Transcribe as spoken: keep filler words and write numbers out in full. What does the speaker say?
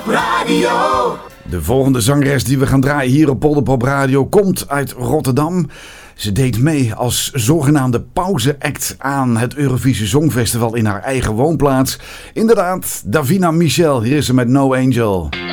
Radio. De volgende zangeres die we gaan draaien hier op Polderpop Radio komt uit Rotterdam. Ze deed mee als zogenaamde pauzeact aan het Eurovisie Songfestival in haar eigen woonplaats. Inderdaad, Davina Michel, hier is ze met No Angel.